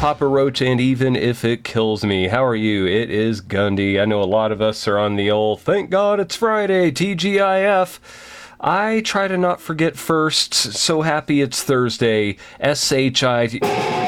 Papa Roach, and even if it kills me. How are you? It is Gundy. I know a lot of us are on the old, thank God it's Friday, TGIF. I try to not forget first. So happy it's Thursday. SHIT.